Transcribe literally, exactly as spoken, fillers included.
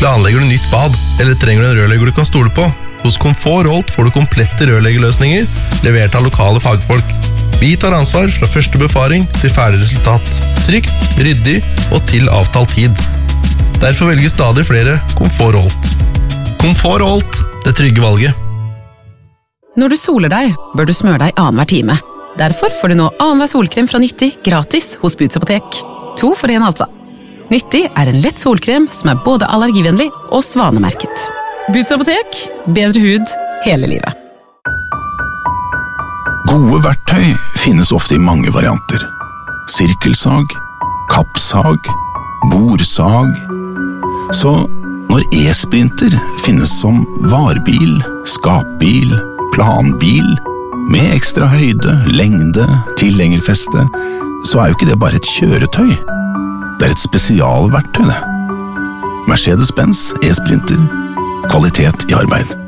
Planlegger du nytt bad, eller trenger du en rørlegger du kan stole på? Hos Komfort Holt får du komplette rørleggerløsninger, levert av lokale fagfolk. Vi tar ansvar fra første befaring til ferdig resultat. Trygt, ryddig og til avtalt tid. Derfor velger stadig flere Komfort Holt. Komfort Holt, det trygge valget. Når du soler deg, bør du smøre deg annenhver time. Derfor får du nå annenhver solkrem fra Nyttig gratis hos Boots Apotek. To for en altså. Nyttig er en lett solkrem som er både allergivennlig og svanemerket. Boots Apotek, bedre hud hele livet. Gode verktøy finnes ofte i mange varianter. Sirkelsag, kappsag, borsag. Så når e-sprinter finnes som varebil, skapbil, planbil, med ekstra høyde, lengde, tilhengerfeste, så er jo ikke det bare et kjøretøy. Det er et spesialverktøy, det. Mercedes-Benz e-sprinter. Kvalitet i arbeid.